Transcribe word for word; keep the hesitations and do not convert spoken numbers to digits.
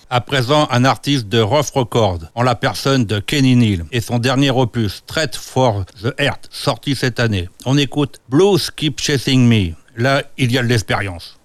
À présent, un artiste de Rough Records, en la personne de Kenny Neal, et son dernier opus, Threat for the Earth, sorti cette année. On écoute Blues Keep Chasing Me. Là, il y a de l'expérience.